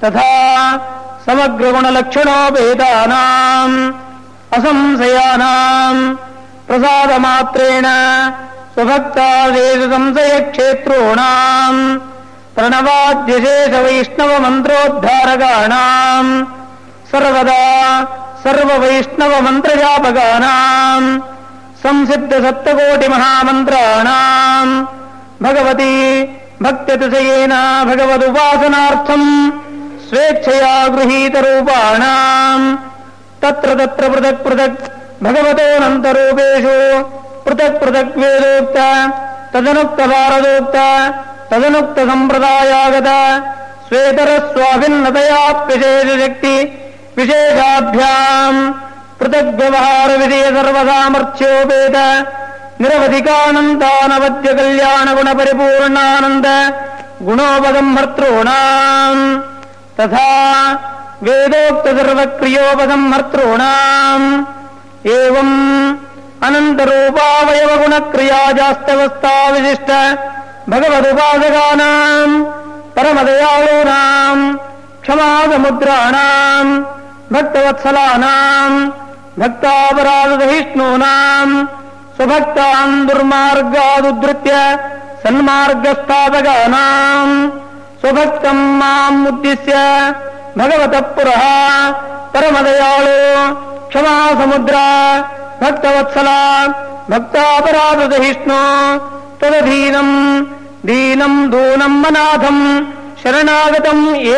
ತಥಾ ಸಮಗ್ರಗುಣಲಕ್ಷಣೋಪೇತಾನಾಂ ಅಸಂಶಯಾನಾಂ ಪ್ರಸಾದಮಾತ್ರೇಣ ಸ್ವಭಕ್ತಾದೇಶು ಸಂಶಯಕ್ಷೇತ್ರೋಣಾಂ ಪ್ರಣವಾದ್ಯಶೇಷ ವೈಷ್ಣವ ಮಂತ್ರೋದ್ಧಾರಕಾಣಾಂ ಸರ್ವದಾ ಸರ್ವವೈಷ್ಣವ ಮಂತ್ರಜಾಪಕಾನಾಂ ಸಂಸಿದ್ಧ ಸಪ್ತಕೋಟಿ ಮಹಾಮಂತ್ರಾಣಾಂ ಭಗವತಿ ಭಕ್ತ್ಯತಿಶಯೇನ ಭಗವದುಪಾಸನಾರ್ಥಂ ಸ್ವೇಚ್ಛಯಾ ಗೃಹೀತರೂಪಾಣಾಂ ತತ್ರ ತತ್ರ ಪೃಥಕ್ ಪೃಥಕ್ ಭಗವತೋನಂತರೂಪೇಷು ಪೃಥಕ್ ಪೃಥಕ್ ವೇದೋಕ್ತ ತದನುಕ್ತ ಭಾರದೋಕ್ತ ತದನುಕ್ತ ಸಂಪ್ರದಾಯಾಗತ ಸ್ವೇತರ ಸ್ವಾಭಿನ್ನತಯಾಪ್ಯಶೇಷ ಶಕ್ತಿ ವಿಶೇಷಾಭ್ಯಾಂ ಪೃಥಕ್ ವ್ಯವಹಾರ ವಿಷಯ ಸರ್ವಸಾಮರ್ಥ್ಯೋಪೇತ ನಿರವಧಿಕಾನಂದಾನವದ್ಯ ಕಲ್ಯಾಣ ಗುಣ ಪರಿಪೂರ್ಣಾನಂದ ಗುಣೋಪಸಂಹರ್ತॄಣಾಂ ತಥಾ ವೇದೋಕ್ತ ಸರ್ವಕ್ರಿಯೋಪಸಂಹರ್ತॄಣಾಂ ಏವಂ ಅನಂತರೂಪಾವಯವ ಗುಣಕ್ರಿಯಾಜಾಸ್ತವಸ್ಥಾ ವಿಶಿಷ್ಟ ಭಗವದುಪಾಸಕಾನಾಂ ಪರಮದಯಾಳೂನಾಂ ಕ್ಷಮಾಸಮುದ್ರಾಣಾಂ ಭಕ್ತವತ್ಸಲಾನಾಂ ಭಕ್ತಾಪರಾಧಸಹಿಷ್ಣೂನಾಂ ಸ್ವಭಕ್ತಾನ್ ದುರ್ಮಾರ್ಗಾದುದ್ಧೃತ್ಯ ಸನ್ಮಾರ್ಗಸ್ಥಾಪಕಾನಾಂ ಸ್ವಭಕ್ತಂ ಮಾಂ ಉದ್ದಿಶ್ಯ ಭಗವತಃ ಪುರಃ ಪರಮದಯಾಳು ಕ್ಷಮಾಸಮುದ್ರ ಭಕ್ತವತ್ಸಲ ಭಕ್ತಾಪರಾಧಸಹಿಷ್ಣು ತದಧೀನಂ ದೀನಂ ದೂನಂ ಅನಾಥಂ ಶರಣಾಗತಂ